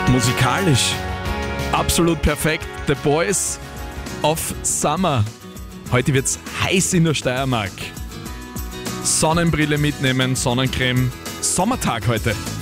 Musikalisch absolut perfekt. The Boys of Summer. Heute wird's heiß in der Steiermark. Sonnenbrille mitnehmen, Sonnencreme. Sommertag heute.